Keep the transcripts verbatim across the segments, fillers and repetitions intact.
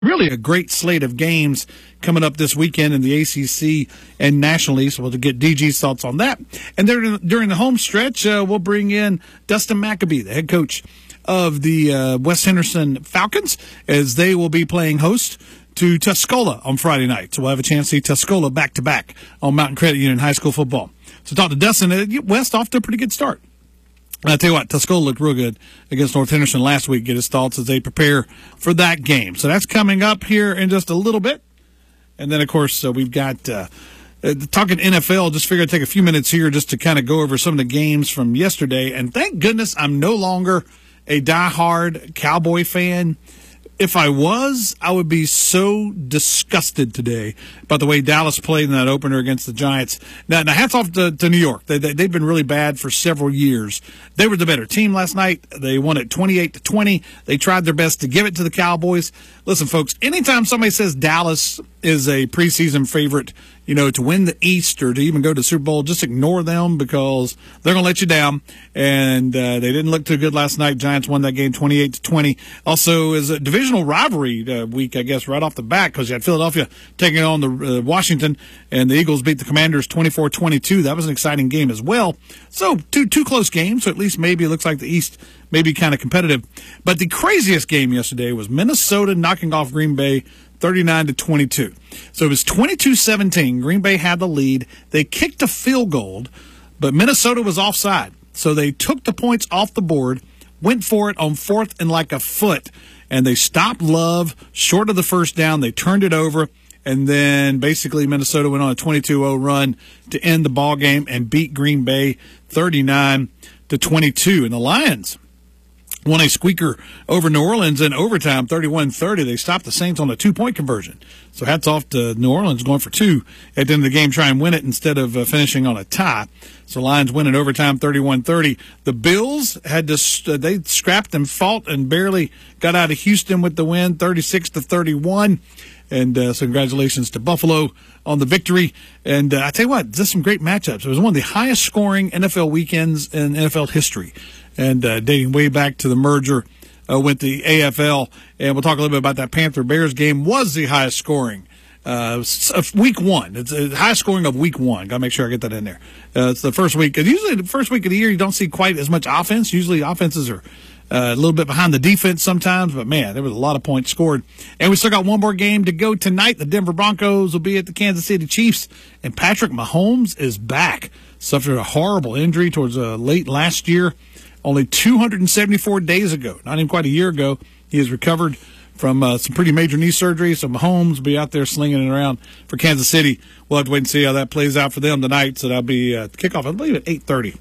Really a great slate of games coming up this weekend in the A C C and National League, so we'll get D G's thoughts on that. And during, during the home stretch, uh, we'll bring in Dustin McAbee, the head coach of the uh, West Henderson Falcons, as they will be playing host to Tuscola on Friday night. So we'll have a chance to see Tuscola back-to-back on Mountain Credit Union High School football. So talk to Dustin. Uh, West off to a pretty good start. And I tell you what, Tuscola looked real good against North Henderson last week. Get his thoughts as they prepare for that game. So that's coming up here in just a little bit. And then, of course, uh, we've got uh, uh, talking N F L. Just figured I'd take a few minutes here just to kind of go over some of the games from yesterday. And thank goodness I'm no longer a diehard Cowboy fan. If I was, I would be so disgusted today about the way Dallas played in that opener against the Giants. Now, now hats off to, to New York. They, they, they've been really bad for several years. They were the better team last night. They won it twenty-eight to twenty. They tried their best to give it to the Cowboys. Listen, folks, anytime somebody says Dallas is a preseason favorite, you know, to win the East or to even go to the Super Bowl, just ignore them because they're going to let you down. And uh, they didn't look too good last night. Giants won that game twenty-eight to twenty. Also, is a divisional rivalry uh, week, I guess, right off the bat because you had Philadelphia taking on the uh, Washington, and the Eagles beat the Commanders twenty-four twenty-two. That was an exciting game as well. So two two close games. So at least maybe it looks like the East may be kind of competitive. But the craziest game yesterday was Minnesota knocking off Green Bay thirty-nine to twenty-two. So it was twenty-two seventeen. Green Bay had the lead. They kicked a field goal, but Minnesota was offside. So they took the points off the board, went for it on fourth and like a foot, and they stopped Love short of the first down. They turned it over, and then basically Minnesota went on a twenty-two oh run to end the ball game and beat Green Bay thirty-nine to twenty-two. And the Lions won a squeaker over New Orleans in overtime, thirty-one thirty. They stopped the Saints on a two-point conversion. So hats off to New Orleans going for two at the end of the game, try and win it instead of uh, finishing on a tie. So Lions win in overtime, thirty-one thirty. The Bills had to, uh, they scrapped and fought and barely got out of Houston with the win, thirty-six to thirty-one. And uh, so congratulations to Buffalo on the victory. And uh, I tell you what, just some great matchups. It was one of the highest scoring N F L weekends in N F L history. And uh, dating way back to the merger uh, with the A F L. And we'll talk a little bit about that Panther-Bears game. Was the highest scoring uh, of week one. It's the highest scoring of week one. Got to make sure I get that in there. Uh, it's the first week. Usually the first week of the year you don't see quite as much offense. Usually offenses are Uh, a little bit behind the defense sometimes, but, man, there was a lot of points scored. And we still got one more game to go tonight. The Denver Broncos will be at the Kansas City Chiefs, and Patrick Mahomes is back. Suffered a horrible injury towards uh, late last year, only two hundred seventy-four days ago, not even quite a year ago. He has recovered from uh, some pretty major knee surgery, so Mahomes will be out there slinging it around for Kansas City. We'll have to wait and see how that plays out for them tonight. So that'll be uh, kickoff, I believe, at eight thirty.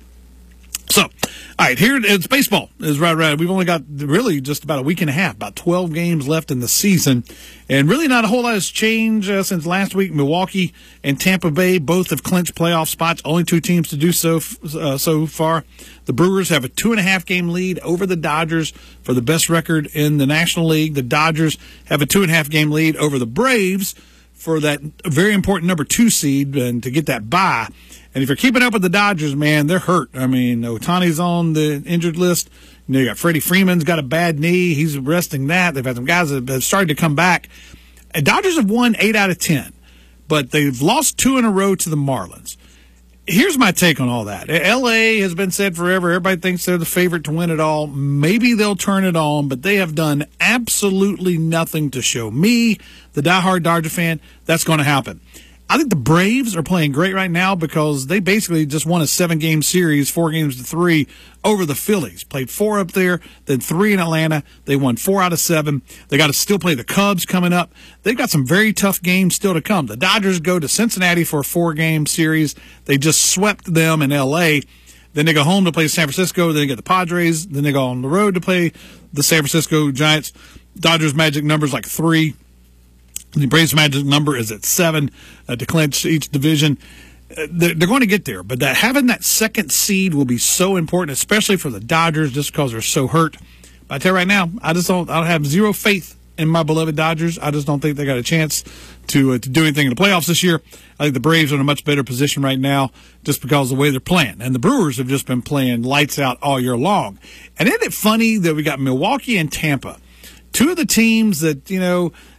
So, all right, here it's baseball is right around. We've only got really just about a week and a half, about twelve games left in the season. And really not a whole lot has changed uh, since last week. Milwaukee and Tampa Bay both have clinched playoff spots. Only two teams to do so uh, so far. The Brewers have a two-and-a-half game lead over the Dodgers for the best record in the National League. The Dodgers have a two-and-a-half game lead over the Braves for that very important number two seed and to get that bye. And if you're keeping up with the Dodgers, man, they're hurt. I mean, Ohtani's on the injured list. You know, you got Freddie Freeman's got a bad knee. He's resting that. They've had some guys that have started to come back. And Dodgers have won eight out of ten, but they've lost two in a row to the Marlins. Here's my take on all that. L A has been said forever. Everybody thinks they're the favorite to win it all. Maybe they'll turn it on, but they have done absolutely nothing to show me, the diehard Dodger fan, that's going to happen. I think the Braves are playing great right now because they basically just won a seven-game series, four games to three, over the Phillies. Played four up there, then three in Atlanta. They won four out of seven. They got to still play the Cubs coming up. They've got some very tough games still to come. The Dodgers go to Cincinnati for a four-game series. They just swept them in L A. Then they go home to play San Francisco. Then they get the Padres. Then they go on the road to play the San Francisco Giants. Dodgers' magic number's like three. The Braves' magic number is at seven uh, to clinch each division. Uh, they're, they're going to get there, but that having that second seed will be so important, especially for the Dodgers, just because they're so hurt. But I tell you right now, I just don't. I have zero faith in my beloved Dodgers. I just don't think they got a chance to uh, to do anything in the playoffs this year. I think the Braves are in a much better position right now, just because of the way they're playing. And the Brewers have just been playing lights out all year long. And isn't it funny that we got Milwaukee and Tampa? Two of the teams that, you know,